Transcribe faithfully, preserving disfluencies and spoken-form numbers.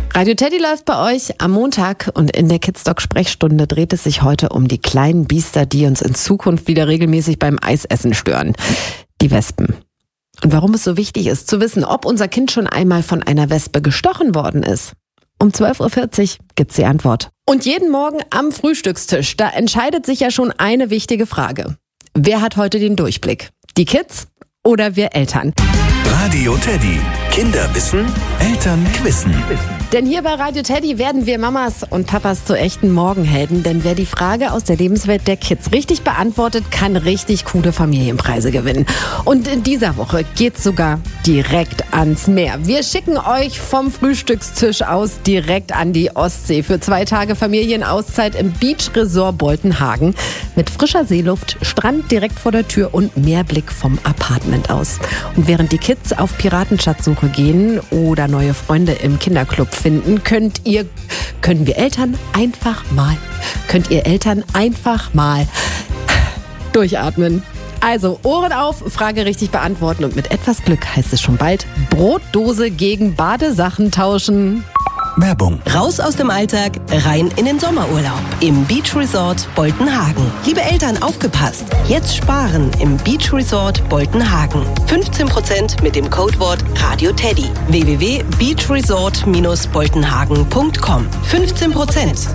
Radio Teddy läuft bei euch am Montag und in der Kidsdoc-Sprechstunde dreht es sich heute um die kleinen Biester, die uns in Zukunft wieder regelmäßig beim Eisessen stören. Die Wespen. Und warum es so wichtig ist, zu wissen, ob unser Kind schon einmal von einer Wespe gestochen worden ist. Um zwölf Uhr vierzig gibt's die Antwort. Und jeden Morgen am Frühstückstisch, da entscheidet sich ja schon eine wichtige Frage. Wer hat heute den Durchblick? Die Kids oder wir Eltern? Radio Teddy. Kinder wissen, Eltern quissen. Denn hier bei Radio Teddy werden wir Mamas und Papas zu echten Morgenhelden. Denn wer die Frage aus der Lebenswelt der Kids richtig beantwortet, kann richtig coole Familienpreise gewinnen. Und in dieser Woche geht's sogar direkt ans Meer. Wir schicken euch vom Frühstückstisch aus direkt an die Ostsee für zwei Tage Familienauszeit im Beach Resort Boltenhagen. Mit frischer Seeluft, Strand direkt vor der Tür und Meerblick vom Apartment aus. Und während die Kids auf Piratenschatzsuche gehen oder neue Freunde im Kinderclub finden, könnt ihr, können wir Eltern einfach mal, könnt ihr Eltern einfach mal durchatmen. Also Ohren auf, Frage richtig beantworten und mit etwas Glück heißt es schon bald Brotdose gegen Badesachen tauschen. Werbung. Raus aus dem Alltag, rein in den Sommerurlaub im Beach Resort Boltenhagen. Liebe Eltern, aufgepasst! Jetzt sparen im Beach Resort Boltenhagen. fünfzehn Prozent mit dem Codewort Radio Teddy. w w w punkt beachresort Bindestrich boltenhagen punkt com. fünfzehn Prozent.